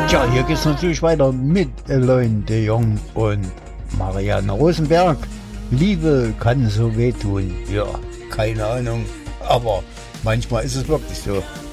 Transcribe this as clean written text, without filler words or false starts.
Tja, hier geht's natürlich weiter mit Eloine de Jong und Marianne Rosenberg. Liebe kann so wehtun. Ja, keine Ahnung. Aber manchmal ist es wirklich so.